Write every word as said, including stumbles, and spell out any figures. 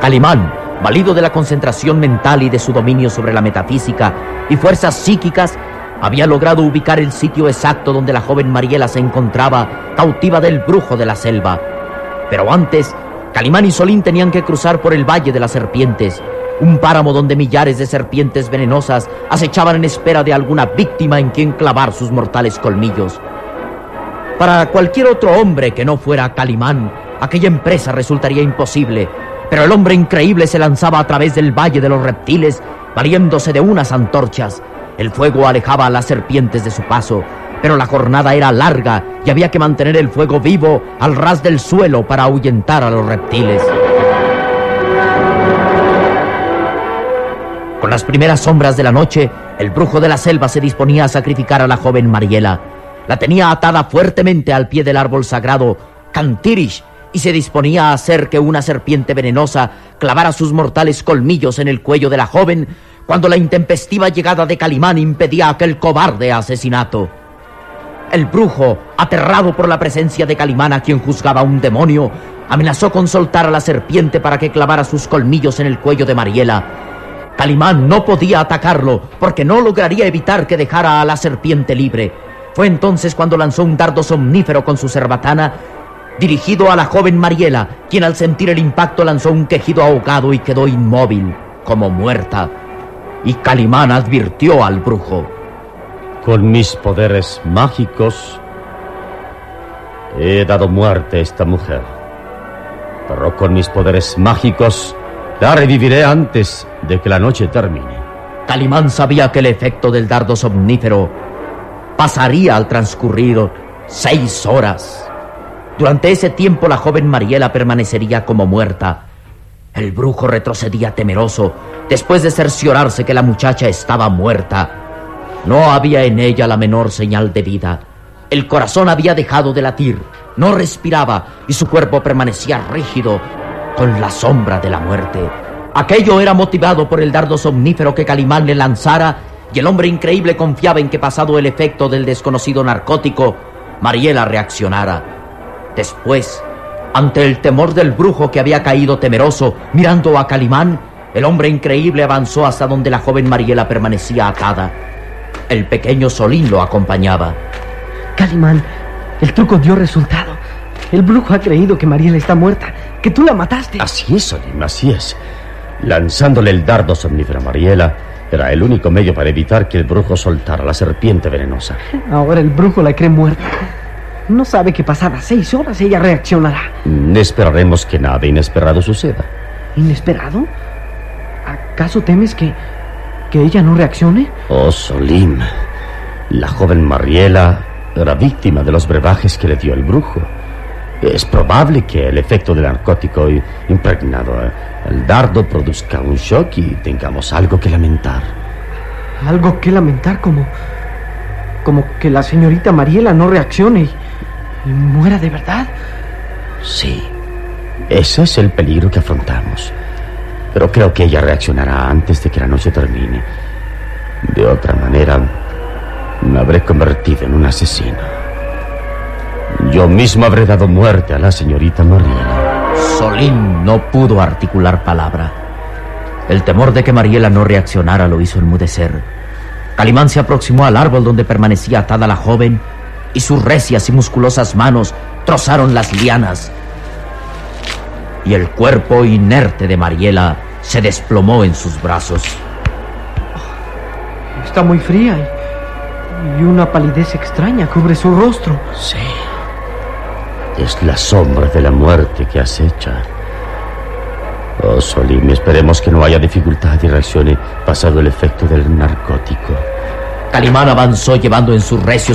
Calimán, valido de la concentración mental y de su dominio sobre la metafísica y fuerzas psíquicas, había logrado ubicar el sitio exacto donde la joven Mariela se encontraba, cautiva del brujo de la selva. Pero antes, Calimán y Solín tenían que cruzar por el Valle de las Serpientes, un páramo donde millares de serpientes venenosas acechaban en espera de alguna víctima en quien clavar sus mortales colmillos. Para cualquier otro hombre que no fuera Calimán, aquella empresa resultaría imposible, pero el hombre increíble se lanzaba a través del Valle de los Reptiles, valiéndose de unas antorchas. El fuego alejaba a las serpientes de su paso, pero la jornada era larga y había que mantener el fuego vivo al ras del suelo para ahuyentar a los reptiles. Con las primeras sombras de la noche, el brujo de la selva se disponía a sacrificar a la joven Mariela. La tenía atada fuertemente al pie del árbol sagrado Cantirish y se disponía a hacer que una serpiente venenosa clavara sus mortales colmillos en el cuello de la joven cuando la intempestiva llegada de Calimán impedía aquel cobarde asesinato. El brujo, aterrado por la presencia de Calimán, a quien juzgaba un demonio, amenazó con soltar a la serpiente para que clavara sus colmillos en el cuello de Mariela. Calimán no podía atacarlo porque no lograría evitar que dejara a la serpiente libre. Fue entonces cuando lanzó un dardo somnífero con su cerbatana dirigido a la joven Mariela, quien al sentir el impacto lanzó un quejido ahogado y quedó inmóvil, como muerta. Y Calimán advirtió al brujo: con mis poderes mágicos he dado muerte a esta mujer, pero con mis poderes mágicos la reviviré antes de que la noche termine. Calimán sabía que el efecto del dardo somnífero pasaría al transcurrir seis horas. Durante ese tiempo la joven Mariela permanecería como muerta. El brujo retrocedía temeroso después de cerciorarse que la muchacha estaba muerta. No había en ella la menor señal de vida. El corazón había dejado de latir, no respiraba y su cuerpo permanecía rígido, con la sombra de la muerte. Aquello era motivado por el dardo somnífero que Calimán le lanzara, y el hombre increíble confiaba en que, pasado el efecto del desconocido narcótico, Mariela reaccionara. Después, ante el temor del brujo, que había caído temeroso mirando a Calimán, el hombre increíble avanzó hasta donde la joven Mariela permanecía atada. El pequeño Solín lo acompañaba. Calimán, el truco dio resultado. El brujo ha creído que Mariela está muerta, que tú la mataste. Así es, Solín, así es. Lanzándole el dardo somnífero a Mariela era el único medio para evitar que el brujo soltara la serpiente venenosa. Ahora el brujo la cree muerta. No sabe que pasadas seis horas ella reaccionará. Esperaremos que nada inesperado suceda. ¿Inesperado? ¿Acaso temes que, que ella no reaccione? Oh, Solín, la joven Mariela era víctima de los brebajes que le dio el brujo. Es probable que el efecto del narcótico impregnado al dardo produzca un shock y tengamos algo que lamentar. ¿Algo que lamentar? Como, como que la señorita Mariela no reaccione y, y muera de verdad. Sí, ese es el peligro que afrontamos. Pero creo que ella reaccionará antes de que la noche termine. De otra manera, me habré convertido en un asesino. Yo mismo habré dado muerte a la señorita Mariela. Solín no pudo articular palabra. El temor de que Mariela no reaccionara lo hizo enmudecer. Calimán se aproximó al árbol donde permanecía atada la joven y sus recias y musculosas manos trozaron las lianas. Y el cuerpo inerte de Mariela se desplomó en sus brazos. Está muy fría y, y una palidez extraña cubre su rostro. Sí. Es la sombra de la muerte que acecha. Oh, Solín, esperemos que no haya dificultad y reaccione pasado el efecto del narcótico. Calimán avanzó llevando en sus recios